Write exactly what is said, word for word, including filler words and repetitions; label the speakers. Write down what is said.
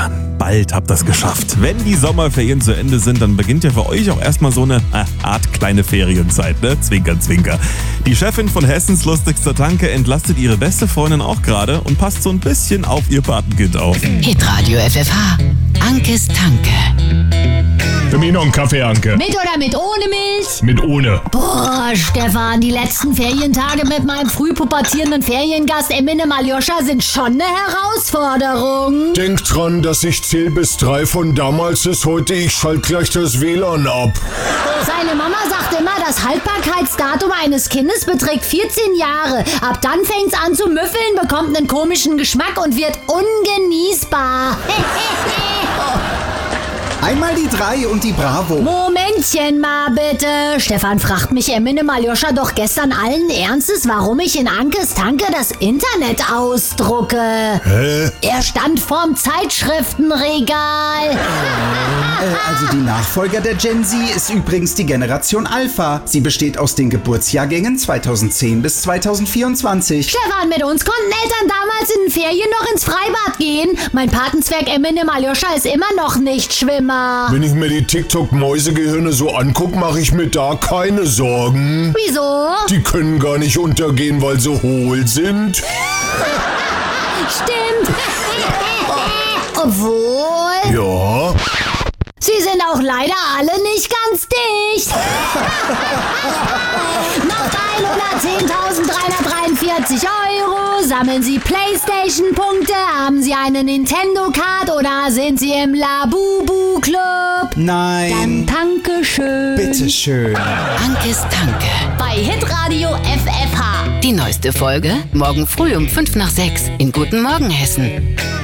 Speaker 1: Mann, bald habt ihr es geschafft. Wenn die Sommerferien zu Ende sind, dann beginnt ja für euch auch erstmal so eine äh, Art kleine Ferienzeit, ne? Zwinker, zwinker. Die Chefin von Hessens lustigster Tanke entlastet ihre beste Freundin auch gerade und passt so ein bisschen auf ihr Patenkind auf.
Speaker 2: Hitradio F F H, Ankes Tanke.
Speaker 3: Für mich noch einen Kaffee, Anke.
Speaker 4: Mit oder mit ohne Milch?
Speaker 3: Mit ohne.
Speaker 4: Boah, Stefan, die letzten Ferientage mit meinem früh pubertierenden Feriengast Eminem Aljoscha sind schon eine Herausforderung.
Speaker 5: Denk dran, dass ich zähl bis drei von damals ist heute. Ich schalt gleich das W L A N ab.
Speaker 4: Seine Mama sagt immer, das Haltbarkeitsdatum eines Kindes beträgt vierzehn Jahre. Ab dann fängt's an zu müffeln, bekommt einen komischen Geschmack und wird ungenießbar.
Speaker 6: Einmal die drei und die Bravo.
Speaker 4: Momentchen mal bitte. Stefan fragt mich Eminem Aljoscha doch gestern allen Ernstes, warum ich in Ankes Tanke das Internet ausdrucke.
Speaker 5: Hä?
Speaker 4: Er stand vorm Zeitschriftenregal.
Speaker 6: Äh, also die Nachfolger der Gen Z ist übrigens die Generation Alpha. Sie besteht aus den Geburtsjahrgängen zweitausendzehn bis zweitausendvierundzwanzig.
Speaker 4: Stefan, mit uns konnten Eltern damals in den Ferien noch ins Freibad gehen. Mein Patenzwerg Eminem Aljoscha ist immer noch nicht Schwimmer.
Speaker 5: Wenn ich mir die TikTok-Mäusegehirne so anguck, mache ich mir da keine Sorgen.
Speaker 4: Wieso?
Speaker 5: Die können gar nicht untergehen, weil sie hohl sind.
Speaker 4: Stimmt. Obwohl...
Speaker 5: Ja.
Speaker 4: Sie sind auch leider alle nicht ganz dicht. Noch dreihundertzehntausenddreihundertdreiundvierzig Euro. Sammeln Sie PlayStation-Punkte? Haben Sie eine Nintendo-Card oder sind Sie im Labubu-Club?
Speaker 6: Nein.
Speaker 4: Dann danke schön.
Speaker 6: Bitteschön.
Speaker 2: Ankes Tanke.
Speaker 4: Bei Hitradio F F H.
Speaker 2: Die neueste Folge morgen früh um fünf nach sechs in Guten Morgen Hessen.